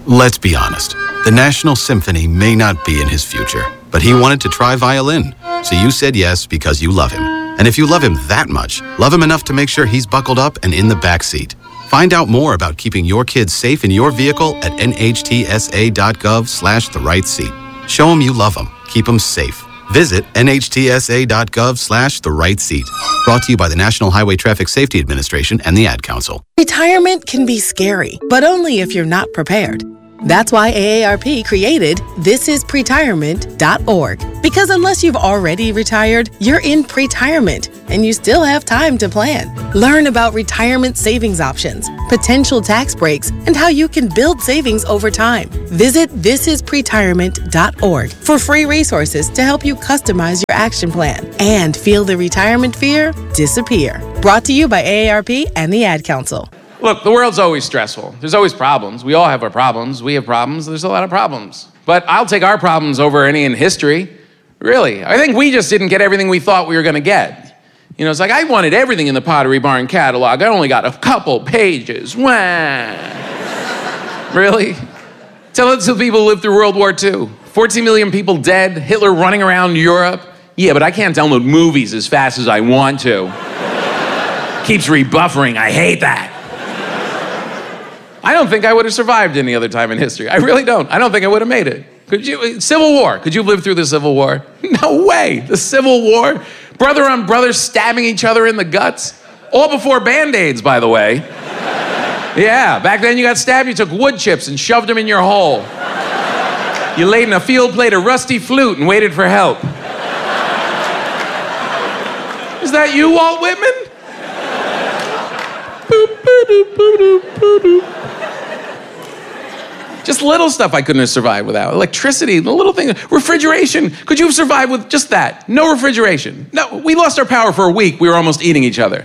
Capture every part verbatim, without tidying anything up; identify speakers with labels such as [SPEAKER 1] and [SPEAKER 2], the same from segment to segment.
[SPEAKER 1] Let's be honest. The National Symphony may not be in his future, but he wanted to try violin. So you said yes because you love him. And if you love him that much, love him enough to make sure he's buckled up and in the back seat. Find out more about keeping your kids safe in your vehicle at nhtsa.gov slash the right seat. Show him you love him. Keep him safe. Visit nhtsa.gov slash the right seat. Brought to you by the National Highway Traffic Safety Administration and the Ad Council.
[SPEAKER 2] Retirement can be scary, but only if you're not prepared. That's why A A R P created this is pretirement dot org. Because unless you've already retired, you're in pretirement, and you still have time to plan. Learn about retirement savings options, potential tax breaks, and how you can build savings over time. Visit this is pretirement dot org for free resources to help you customize your action plan and feel the retirement fear disappear. Brought to you by A A R P and the Ad Council.
[SPEAKER 3] Look, the world's always stressful. There's always problems. We all have our problems. We have problems. There's a lot of problems. But I'll take our problems over any in history. Really. I think we just didn't get everything we thought we were going to get. You know, it's like I wanted everything in the Pottery Barn catalog. I only got a couple pages. Wah. Really? Tell it to the people who lived through World War Two. fourteen million people dead, Hitler running around Europe. Yeah, but I can't download movies as fast as I want to. Keeps rebuffering. I hate that. I don't think I would have survived any other time in history. I really don't. I don't think I would have made it. Could you? Civil War. Could you have lived through the Civil War? No way. The Civil War. Brother on brother stabbing each other in the guts. All before Band-Aids, by the way. Yeah, back then you got stabbed, you took wood chips and shoved them in your hole. You laid in a field, played a rusty flute, and waited for help. Is that you, Walt Whitman? Boop, ba-doop, ba-doop, ba-doop. Just little stuff I couldn't have survived without. Electricity, the little thing. Refrigeration. Could you have survived with just that? No refrigeration. No, we lost our power for a week. We were almost eating each other.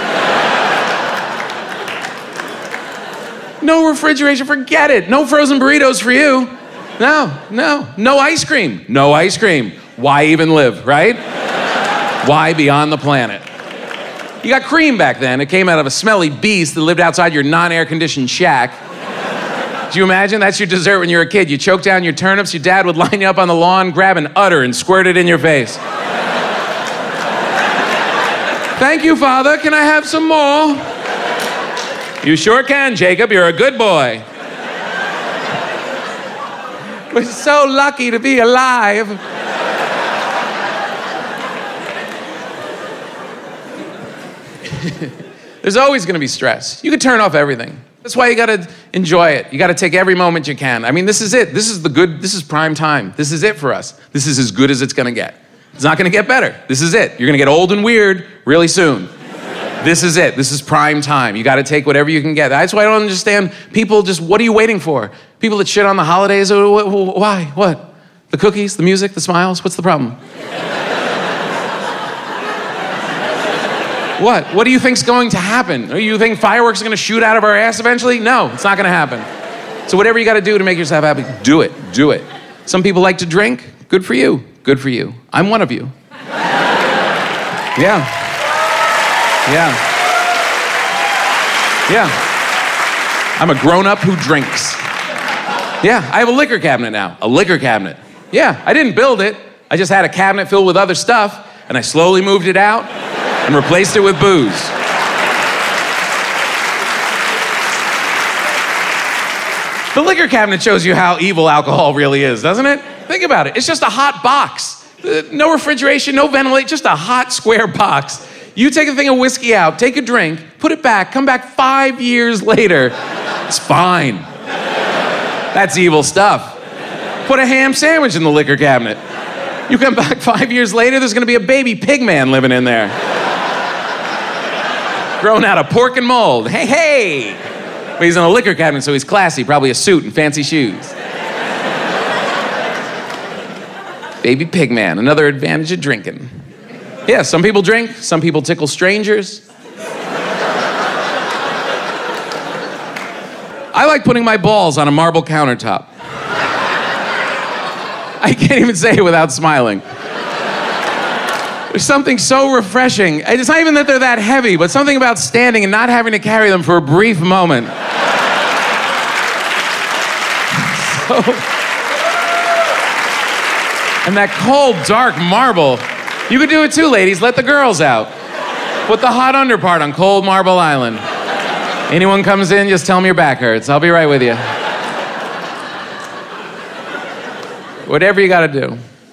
[SPEAKER 3] No refrigeration, forget it. No frozen burritos for you. No, no. No ice cream. No ice cream. Why even live, right? Why be on the planet? You got cream back then. It came out of a smelly beast that lived outside your non-air-conditioned shack. Do you imagine? That's your dessert when you were a kid. You choke down your turnips, your dad would line you up on the lawn, grab an udder, and squirt it in your face. Thank you, Father. Can I have some more? You sure can, Jacob. You're a good boy. We're so lucky to be alive. There's always going to be stress. You can turn off everything. That's why you got to enjoy it. You got to take every moment you can. I mean, this is it. This is the good, this is prime time. This is it for us. This is as good as it's going to get. It's not going to get better. This is it. You're going to get old and weird really soon. This is it. This is prime time. You got to take whatever you can get. That's why I don't understand people just, what are you waiting for? People that shit on the holidays, why? What? The cookies, the music, the smiles? What's the problem? What? What do you think's going to happen? Do you think fireworks are going to shoot out of our ass eventually? No, it's not going to happen. So whatever you got to do to make yourself happy, do it. Do it. Some people like to drink. Good for you. Good for you. I'm one of you. Yeah. Yeah. Yeah. I'm a grown-up who drinks. Yeah, I have a liquor cabinet now. A liquor cabinet. Yeah, I didn't build it. I just had a cabinet filled with other stuff, and I slowly moved it out and replaced it with booze. The liquor cabinet shows you how evil alcohol really is, doesn't it? Think about it. It's just a hot box. No refrigeration, no ventilation, just a hot square box. You take a thing of whiskey out, take a drink, put it back, come back five years later. It's fine. That's evil stuff. Put a ham sandwich in the liquor cabinet. You come back five years later, there's gonna be a baby pig man living in there. Grown out of pork and mold. Hey, hey! But he's in a liquor cabinet, so he's classy, probably a suit and fancy shoes. Baby pig man, another advantage of drinking. Yeah, some people drink, some people tickle strangers. I like putting my balls on a marble countertop. I can't even say it without smiling. There's something so refreshing. It's not even that they're that heavy, but something about standing and not having to carry them for a brief moment. And that cold, dark marble. You could do it too, ladies. Let the girls out. Put the hot underpart on cold Marble Island. Anyone comes in, just tell them your back hurts. I'll be right with you. Whatever you gotta do.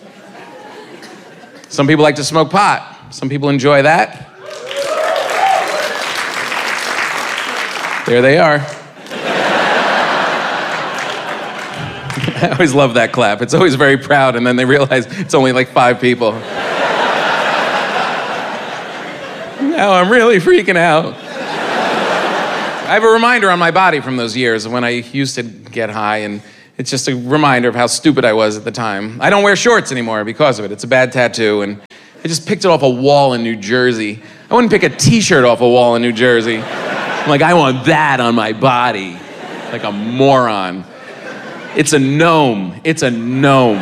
[SPEAKER 3] Some people like to smoke pot. Some people enjoy that. There they are. I always love that clap. It's always very proud, and then they realize it's only like five people. Now I'm really freaking out. I have a reminder on my body from those years of when I used to get high, and it's just a reminder of how stupid I was at the time. I don't wear shorts anymore because of it. It's a bad tattoo, and I just picked it off a wall in New Jersey. I wouldn't pick a t-shirt off a wall in New Jersey. I'm like, I want that on my body. Like a moron. It's a gnome. It's a gnome.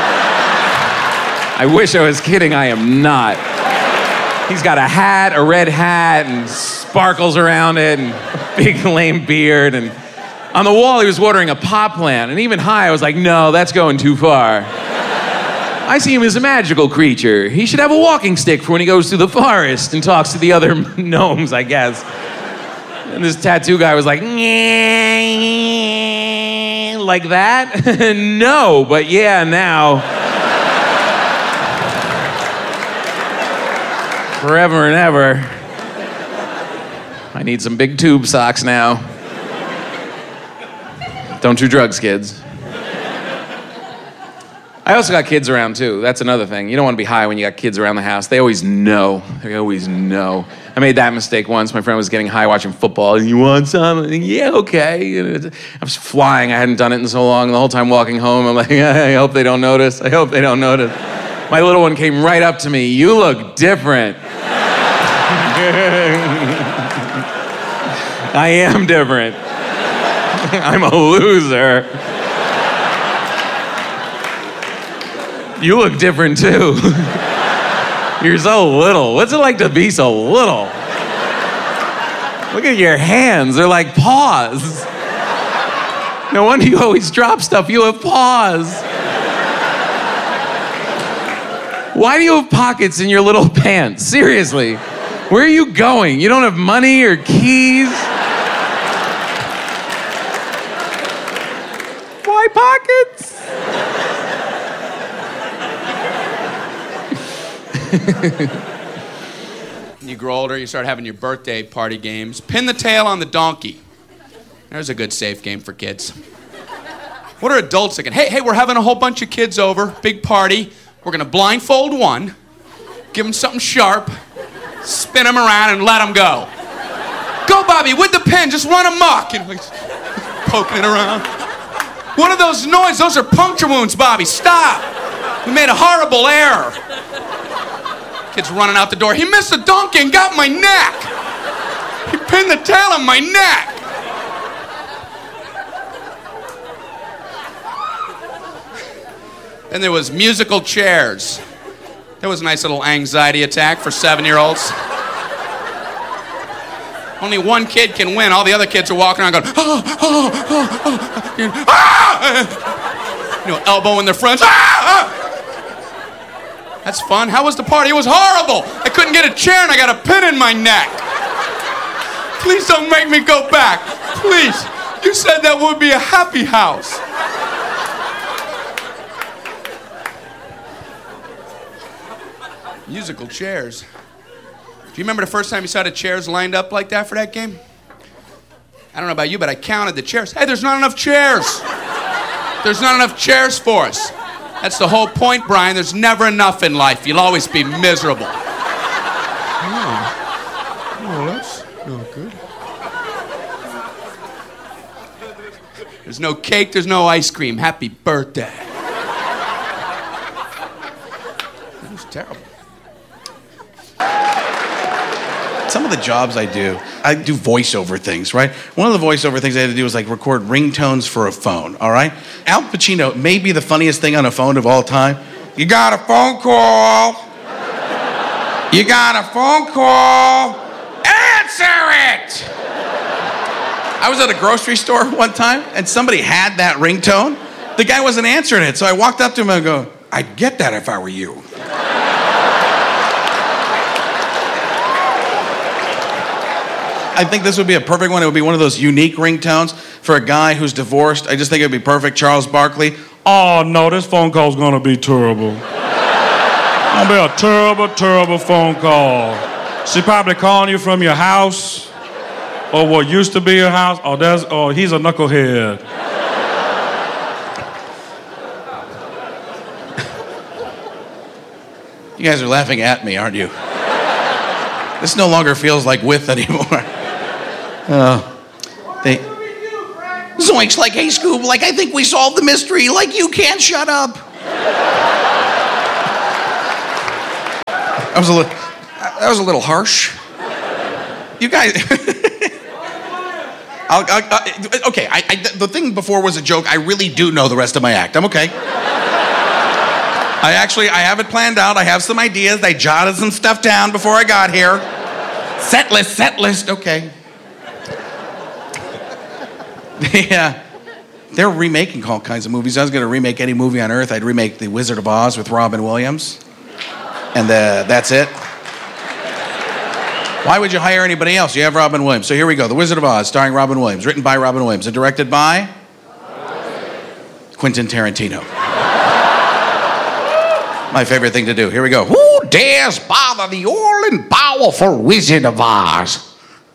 [SPEAKER 3] I wish I was kidding. I am not. He's got a hat, a red hat, and sparkles around it, and a big lame beard. And on the wall, he was watering a pot plant. And even high, I was like, no, that's going too far. I see him as a magical creature. He should have a walking stick for when he goes through the forest and talks to the other gnomes, I guess. And this tattoo guy was like, like that? No, but yeah, now. Forever and ever. I need some big tube socks now. Don't do drugs, kids. I also got kids around too. That's another thing. You don't want to be high when you got kids around the house. They always know. They always know. I made that mistake once. My friend was getting high watching football. You want some? Yeah, okay. I was flying. I hadn't done it in so long. The whole time walking home, I'm like, I hope they don't notice. I hope they don't notice. My little one came right up to me. You look different. I am different. I'm a loser. You look different too. You're so little. What's it like to be so little? Look at your hands. They're like paws. No wonder you always drop stuff. You have paws. Why do you have pockets in your little pants? Seriously. Where are you going? You don't have money or keys? Why pockets?
[SPEAKER 4] You grow older, you start having your birthday party games. Pin the tail on the donkey. There's a good safe game for kids. What are adults thinking? Hey, hey, we're having a whole bunch of kids over, big party. We're gonna blindfold one, give him something sharp, spin him around and let him go. Go, Bobby, with the pen, just run amok. You know, like, poking it around. What are those noises? Those are puncture wounds, Bobby, stop. We made a horrible error. Kid's running out the door. He missed the donkey and got my neck. He pinned the tail on my neck. Then there was musical chairs. That was a nice little anxiety attack for seven-year-olds. Only one kid can win. All the other kids are walking around going, oh, oh, oh, oh. You know, ah! You know, elbowing their friends. Ah! Ah! That's fun. How was the party? It was horrible. I couldn't get a chair and I got a pin in my neck. Please don't make me go back. Please. You said that would be a happy house. Musical chairs. Do you remember the first time you saw the chairs lined up like that for that game? I don't know about you, but I counted the chairs. Hey, there's not enough chairs. There's not enough chairs for us. That's the whole point, Brian. There's never enough in life. You'll always be miserable. Oh, oh that's not good. There's no cake, there's no ice cream. Happy birthday. That was terrible.
[SPEAKER 5] Some of the jobs I do, I do voiceover things, right? One of the voiceover things I had to do was like record ringtones for a phone, all right? Al Pacino may be the funniest thing on a phone of all time. You got a phone call. You got a phone call. Answer it! I was at a grocery store one time and somebody had that ringtone The guy wasn't answering it, so I walked up to him and I go, I'd get that if I were you. I think this would be a perfect one. It would be one of those unique ringtones for a guy who's divorced. I just think it would be perfect. Charles Barkley. Oh, no, this phone call's gonna be terrible. Gonna be a terrible, terrible phone call. She probably calling you from your house, or what used to be your house. Oh, there's, oh, he's a knucklehead. You guys are laughing at me, aren't you? This no longer feels like with anymore. Uh, they... Zoinks, like, hey, Scoob, like, I think we solved the mystery. Like, you can't shut up. That was a little, that was a little harsh. You guys... I'll, I'll, I'll, okay, I, I, the thing before was a joke. I really do know the rest of my act. I'm okay. I actually, I have it planned out. I have some ideas. I jotted some stuff down before I got here. Set list, set list, okay. Yeah, they're remaking all kinds of movies. I was going to remake any movie on Earth. I'd remake The Wizard of Oz with Robin Williams. And uh, that's it. Why would you hire anybody else? You have Robin Williams. So here we go. The Wizard of Oz, starring Robin Williams. Written by Robin Williams and directed by Quentin Tarantino. My favorite thing to do. Here we go. Who dares bother the all-powerful Wizard of Oz?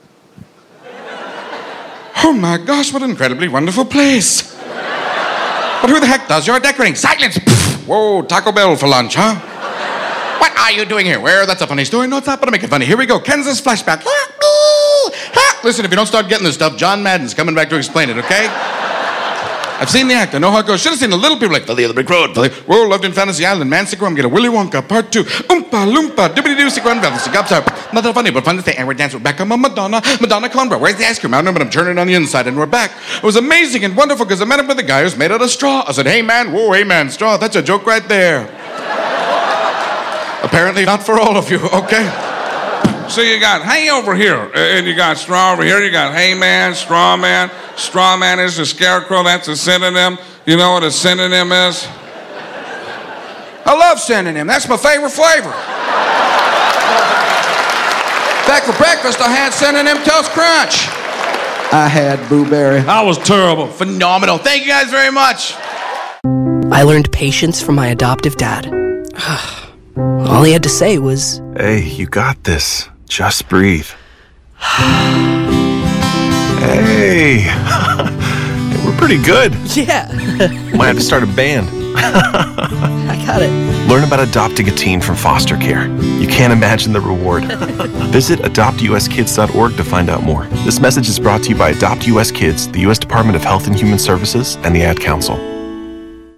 [SPEAKER 5] Oh my gosh, what an incredibly wonderful place. But who the heck does your decorating? Silence! Pfft. Whoa, Taco Bell for lunch, huh? What are you doing here? Where? That's a funny story. No, it's not, but I'll make it funny. Here we go. Kansas flashback. Listen, if you don't start getting this stuff, John Madden's coming back to explain it, okay? I've seen the act. I know how it goes. Should have seen the little people like Philly of the Brick Road. Philly. Whoa, loved in Fantasy Island. Man, sick, I'm get a Willy Wonka part two. Oompa loompa, dibbity doo, sick, run, fantasy, gups up. Not that funny, but fun to say. And we're dancing with Becca, Madonna, Madonna cornbread. Where's the ice cream? I don't know, but I'm turning it on the inside, and we're back. It was amazing and wonderful because I met up with a guy who's made out of straw. I said, hey man, whoa, hey man, straw. That's a joke right there. Apparently not for all of you. Okay.
[SPEAKER 6] So you got hay over here, and you got straw over here. You got hay man, straw man. Straw man is a scarecrow. That's a synonym. You know what a synonym is?
[SPEAKER 4] I love synonym. That's my favorite flavor. Back for breakfast, I had synonym Toast Crunch.
[SPEAKER 5] I had Blueberry. I was terrible. Phenomenal. Thank you guys very much.
[SPEAKER 7] I learned patience from my adoptive dad. All he had to say was,
[SPEAKER 8] hey, you got this. Just breathe. Hey, we're pretty good.
[SPEAKER 7] yeah.
[SPEAKER 8] Might have to start a band.
[SPEAKER 7] I got it.
[SPEAKER 8] Learn about adopting a teen from foster care. You can't imagine the reward. Visit adopt u s kids dot org to find out more. This message is brought to you by Adopt U S Kids, the U S Department of Health and Human Services, and the Ad Council.